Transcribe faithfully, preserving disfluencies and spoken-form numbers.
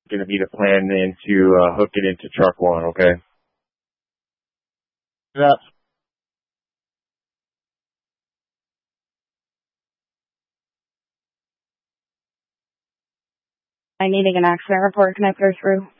going to be the plan then to uh, hook it into truck one, okay? Yeah. I'm needing an accident report. Can I push through?